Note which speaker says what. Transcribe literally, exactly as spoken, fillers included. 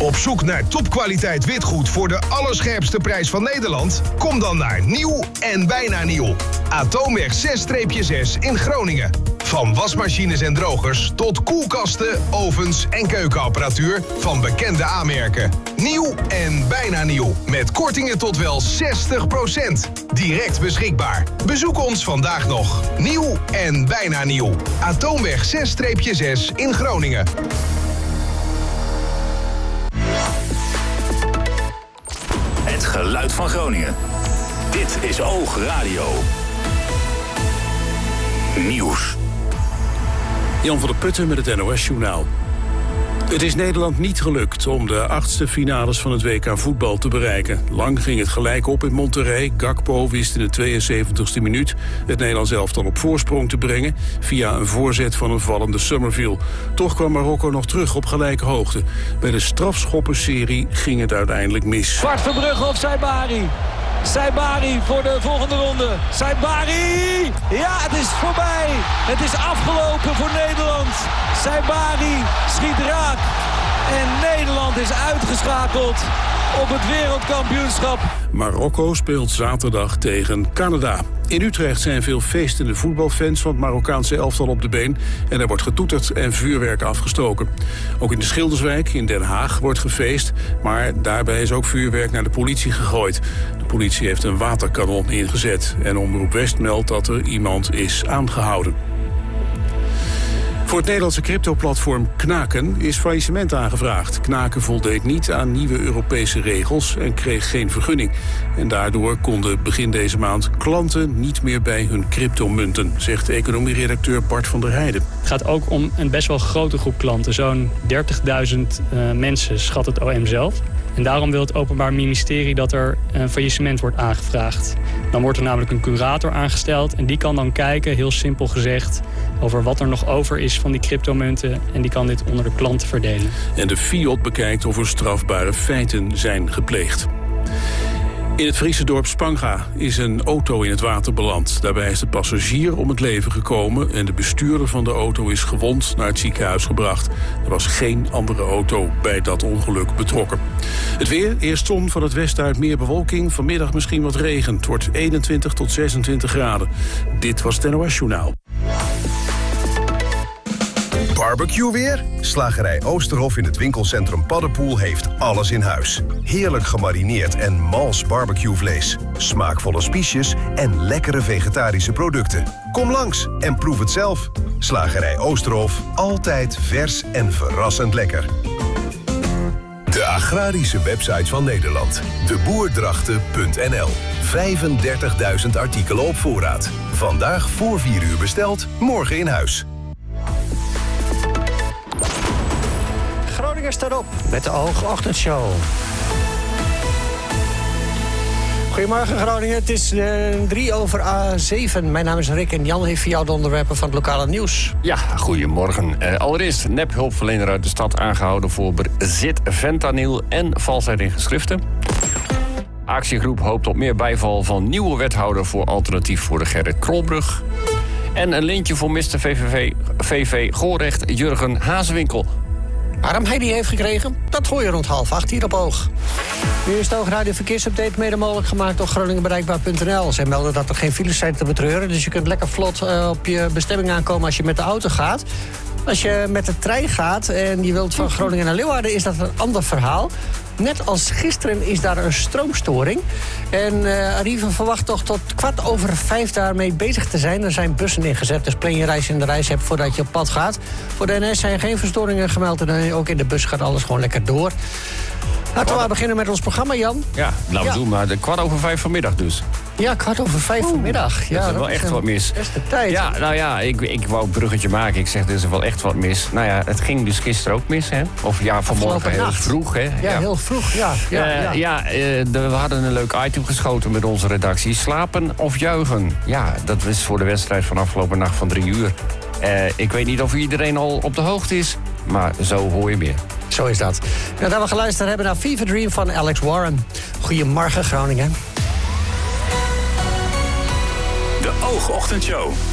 Speaker 1: Op zoek naar topkwaliteit witgoed voor de allerscherpste prijs van Nederland? Kom dan naar Nieuw en Bijna Nieuw. Atoomweg zes zes in Groningen. Van wasmachines en drogers tot koelkasten, ovens en keukenapparatuur van bekende aanmerken. Nieuw en Bijna Nieuw. Met kortingen tot wel zestig procent. Direct beschikbaar. Bezoek ons vandaag nog. Nieuw en Bijna Nieuw. Atoomweg zes zes in Groningen.
Speaker 2: Het geluid van Groningen. Dit is Oog Radio. Nieuws.
Speaker 3: Jan van der Putten met het N O S-journaal. Het is Nederland niet gelukt om de achtste finales van het W K voetbal te bereiken. Lang ging het gelijk op in Monterrey. Gakpo wist in de tweeënzeventigste minuut het Nederlands elftal op voorsprong te brengen via een voorzet van een vallende Summerville. Toch kwam Marokko nog terug op gelijke hoogte. Bij de strafschoppenserie ging het uiteindelijk mis.
Speaker 4: Bart Verbrugge of Saibari. Saibari voor de volgende ronde. Saibari! Ja, het is voorbij. Het is afgelopen voor Nederland. Saibari schiet raak. En Nederland is uitgeschakeld op het wereldkampioenschap.
Speaker 3: Marokko speelt zaterdag tegen Canada. In Utrecht zijn veel feestende voetbalfans van het Marokkaanse elftal op de been. En er wordt getoeterd en vuurwerk afgestoken. Ook in de Schilderswijk in Den Haag wordt gefeest. Maar daarbij is ook vuurwerk naar de politie gegooid. De politie heeft een waterkanon ingezet. En Omroep West meldt dat er iemand is aangehouden. Voor het Nederlandse cryptoplatform Knaken is faillissement aangevraagd. Knaken voldeed niet aan nieuwe Europese regels en kreeg geen vergunning. En daardoor konden begin deze maand klanten niet meer bij hun cryptomunten, zegt economieredacteur Bart van der Heijden.
Speaker 5: Het gaat ook om een best wel grote groep klanten. Zo'n dertigduizend uh, mensen schat het O M zelf. En daarom wil het Openbaar Ministerie dat er een faillissement wordt aangevraagd. Dan wordt er namelijk een curator aangesteld en die kan dan kijken, heel simpel gezegd, over wat er nog over is van die cryptomunten en die kan dit onder de klanten verdelen.
Speaker 3: En de Fiat bekijkt of er strafbare feiten zijn gepleegd. In het Friese dorp Spanga is een auto in het water beland. Daarbij is de passagier om het leven gekomen en de bestuurder van de auto is gewond naar het ziekenhuis gebracht. Er was geen andere auto bij dat ongeluk betrokken. Het weer, eerst zon, van het westen uit meer bewolking. Vanmiddag misschien wat regen. Het wordt eenentwintig tot zesentwintig graden. Dit was het N O S-journaal.
Speaker 1: Barbecue weer? Slagerij Oosterhof in het winkelcentrum Paddenpoel heeft alles in huis. Heerlijk gemarineerd en mals barbecuevlees. Smaakvolle spiesjes en lekkere vegetarische producten. Kom langs en proef het zelf. Slagerij Oosterhof, altijd vers en verrassend lekker. De agrarische website van Nederland. de boerdrachten punt n l. vijfendertigduizend artikelen op voorraad. Vandaag voor vier uur besteld, morgen in huis.
Speaker 6: Groningen staat op met de Oogochtendshow. Goedemorgen Groningen, het is uh, drie over uh, zeven. Mijn naam is Rick en Jan heeft voor jou de onderwerpen van het lokale nieuws.
Speaker 7: Ja, goedemorgen. Uh, allereerst nep-hulpverlener uit de stad aangehouden voor bezit fentanyl en valsheid in geschriften. Actiegroep hoopt op meer bijval van nieuwe wethouder voor alternatief voor de Gerrit Krolbrug. En een lintje voor mister V V V, V V Gorecht Jurgen Hazewinkel.
Speaker 6: Waarom hij die heeft gekregen, dat hoor je rond half acht hier op Oog. Nu is de Oogradio Verkeersupdate mede mogelijk gemaakt door Groningenbereikbaar punt n l. Zij melden dat er geen files zijn te betreuren, dus je kunt lekker vlot uh, op je bestemming aankomen als je met de auto gaat. Als je met de trein gaat en je wilt van Groningen naar Leeuwarden, is dat een ander verhaal. Net als gisteren is daar een stroomstoring. En uh, Arriva verwacht toch tot kwart over vijf daarmee bezig te zijn. Er zijn bussen ingezet, dus plan je reis in de reis hebt voordat je op pad gaat. Voor de N S zijn geen verstoringen gemeld en ook in de bus gaat alles gewoon lekker door. Laten we maar beginnen met ons programma, Jan.
Speaker 7: Ja, laten we ja. doen, maar de kwart over vijf vanmiddag dus.
Speaker 6: Ja, kwart over vijf vanmiddag. Ja,
Speaker 7: dat is
Speaker 6: dat
Speaker 7: wel
Speaker 6: is
Speaker 7: echt wat mis.
Speaker 6: Beste tijd.
Speaker 7: Ja, nou ja, ik, ik wou een bruggetje maken. Ik zeg, er is wel echt wat mis. Nou ja, het ging dus gisteren ook mis, hè? Of ja, vanmorgen heel nacht. vroeg, hè?
Speaker 6: Ja, ja, heel vroeg, ja. Ja,
Speaker 7: uh, ja. ja uh, de, we hadden een leuk item geschoten met onze redactie. Slapen of juichen? Ja, dat is voor de wedstrijd van afgelopen nacht van drie uur. Uh, ik weet niet of iedereen al op de hoogte is, maar zo hoor je meer.
Speaker 6: Zo is dat. Nadat we geluisterd hebben naar Fever Dream van Alex Warren. Goedemorgen, Groningen.
Speaker 2: De Oogochtendshow.